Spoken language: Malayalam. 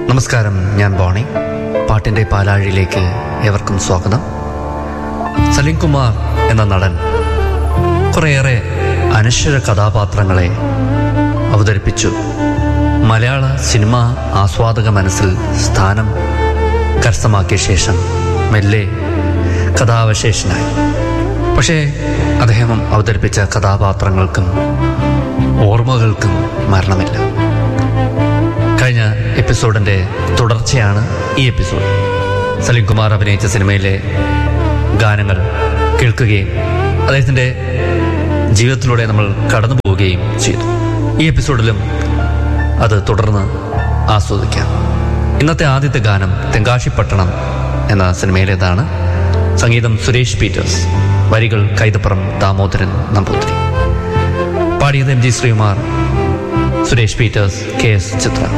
നമസ്കാരം, ഞാൻ ബോണി. പാട്ടിൻ്റെ പാലാഴിയിലേക്ക് ഏവർക്കും സ്വാഗതം. സലീം കുമാർ എന്ന നടൻ കുറേയേറെ അനശ്വര കഥാപാത്രങ്ങളെ അവതരിപ്പിച്ചു. മലയാള സിനിമ ആസ്വാദക മനസ്സിൽ സ്ഥാനം കരസ്ഥമാക്കിയ ശേഷം മെല്ലെ കഥാവശേഷനായി. പക്ഷേ അദ്ദേഹം അവതരിപ്പിച്ച കഥാപാത്രങ്ങൾക്കും ഓർമ്മകൾക്കും മരണമില്ല. കഴിഞ്ഞ എപ്പിസോഡിൻ്റെ തുടർച്ചയാണ് ഈ എപ്പിസോഡ്. സലീം കുമാർ അഭിനയിച്ച സിനിമയിലെ ഗാനങ്ങൾ കേൾക്കുകയും അദ്ദേഹത്തിൻ്റെ ജീവിതത്തിലൂടെ നമ്മൾ കടന്നു പോവുകയും ചെയ്തു. ഈ എപ്പിസോഡിലും അത് തുടർന്ന് ആസ്വദിക്കാം. ഇന്നത്തെ ആദ്യത്തെ ഗാനം തെങ്കാശിപ്പട്ടണം എന്ന സിനിമയിലേതാണ്. സംഗീതം സുരേഷ് പീറ്റേഴ്സ്, വരികൾ കൈതപ്പുറം ദാമോദരൻ നമ്പൂതിരി. പാടിയത് M G Sreekumar, Suresh Peter's, K S ചിത്ര.